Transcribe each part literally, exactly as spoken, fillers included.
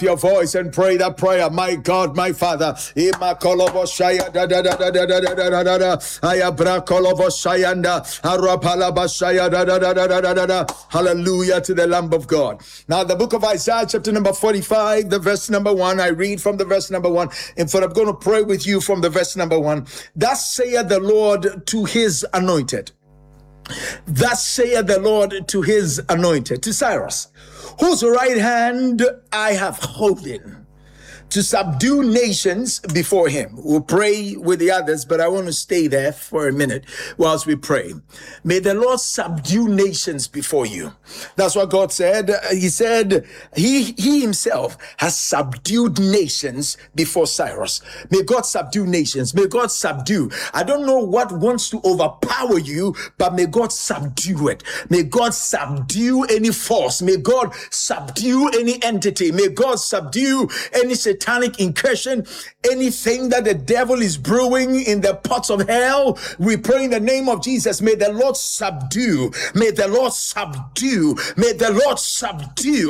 your voice and pray that prayer. My God, my Father. Imakoloboshaya da da da da da da da da da da. Ayabrakoloboshayanda. Arapalabashaya da da da da da da da. Hallelujah to the Lamb of God. Now the book of Isaiah, chapter number forty-five, the verse number one. I read from the verse number one. In fact, I'm going to pray with you from the verse number one. Thus saith the Lord to his anointed. Thus saith the Lord to his anointed, to Cyrus, whose right hand I have holden, to subdue nations before him. We'll pray with the others, but I want to stay there for a minute whilst we pray. May the Lord subdue nations before you. That's what God said. He said he, he himself has subdued nations before Cyrus. May God subdue nations. May God subdue. I don't know what wants to overpower you, but may God subdue it. May God subdue any force. May God subdue any entity. May God subdue any satanic incursion, anything that the devil is brewing in the pots of hell. We pray in the name of Jesus. May the Lord subdue. May the Lord subdue. May the Lord subdue.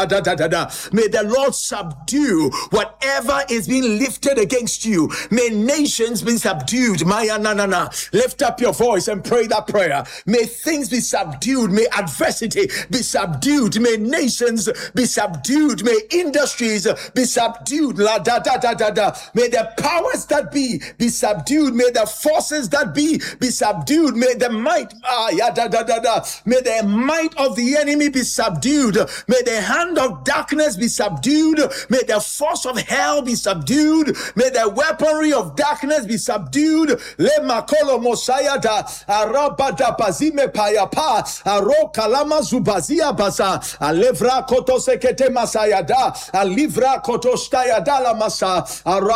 May the Lord subdue whatever is being lifted against you. May nations be subdued. Maya na na na. Lift up your voice and pray that prayer. May things be subdued. May adversity be subdued. May nations be subdued. May industries be subdued. La da da da da da. May the powers that be be subdued. May the forces that be be subdued. May the might ah ya da da da da. May the might of the enemy be subdued. May the hand of darkness be subdued. May the force of hell be subdued. May the weaponry of darkness be subdued. Le makolo mosaya da araba da bazime payapa aro kalama zubazia basa alevra koto sekete masaya da alivra koto staya da la masa